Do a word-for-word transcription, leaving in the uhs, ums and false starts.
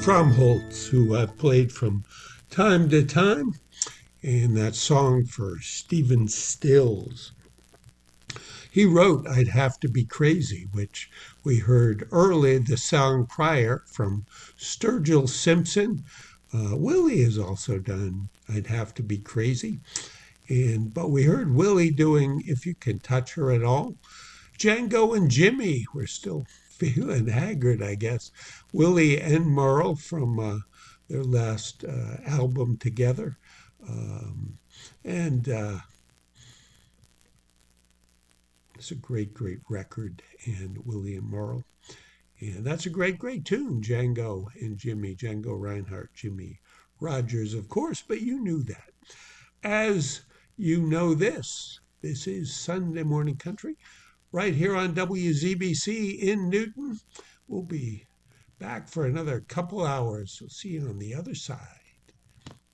Fromholtz, who I've played from time to time, and that song for Stephen Stills. He wrote I'd Have to Be Crazy, which we heard early the song prior from Sturgill Simpson. Uh, Willie has also done I'd Have to Be Crazy. And but we heard Willie doing If You Can Touch Her at All. Django and Jimmy were still feeling haggard, I guess. Willie and Merle from uh, their last uh, album together. Um, and uh, it's a great, great record. And Willie and Merle. And that's a great, great tune, Django and Jimmy. Django Reinhardt, Jimmy Rogers, of course, but you knew that. As you know this, this is Sunday Morning Country, right here on W Z B C in Newton. We'll be back for another couple hours. We'll see you on the other side.